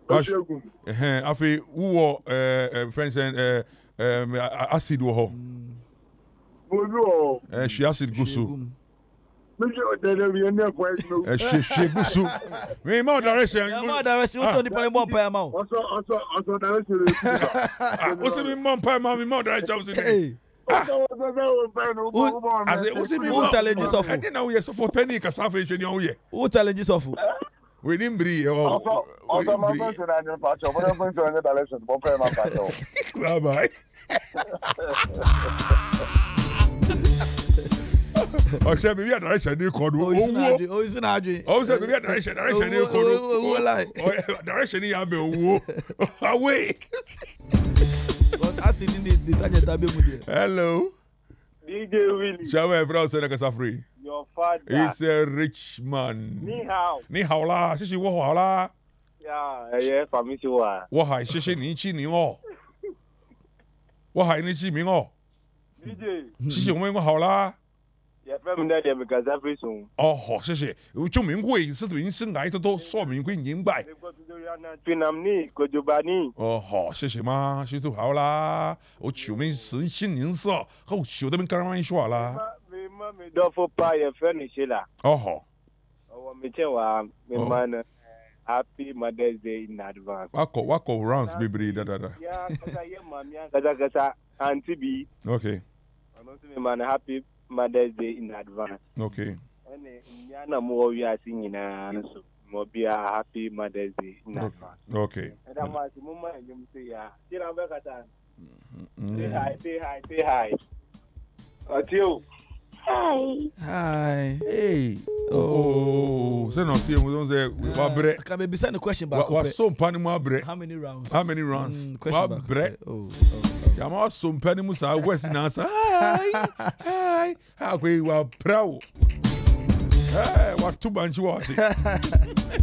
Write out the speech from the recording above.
Afi who friends and acid wo ho. She acid gusu. She gusu. Me more direction. More direction. Also the pale more pay amount. Also direction. Also me more pay amount. Me more direction. Hey. Who challenges of? I didn't know we are so for penny cassava. Who challenges of? We didn't breathe. Also my friends and I don't patch up. What happens to any direction? More pay amount. Bye bye. Oh, say baby, direction you call. Oh, it's not Adrian. Oh, say baby, direction you call. Oh, direction you have been away. But I see the target tabe mu. Hello. DJ Willie. Shall we ever say that free? Your father. He's a rich man. Ni hao la, shishi wo hao la. Yeah, family wa. Wo hai shishi ni chi ni o. Wo hai ni chi ming o. DJ. Shishi wo ming hao la. Yeah, family that them because every soon. Oh, shishi. 就明会是对生来的都说明会明白。哦，好，谢谢嘛，谢谢好啦。我求没神心灵色，好求他们刚刚说啦。 me do for pie e furnish la. Oh ho. Oh me chewa me man happy Mother's Day in advance. Wako rounds baby da. Yeah, kaza ye mamia kaza auntie B. Okay. Ano me man happy Mother's Day in advance. Okay. Ene nyana mo wi asinyina so mo bia happy Mother's Day in advance. Okay. And I'm asking mama nyum say ya. Tira be kata. Say hi. Atio. Hi. Hey. Oh. So no see we don't say wa bre. Can be beside the question back. Wa so pani mu abre. How many rounds? Wa bre. Ya ma so pani mu sa west na sa. Hi. Ha ko wa proud. Hey, wa tu banchi wa se.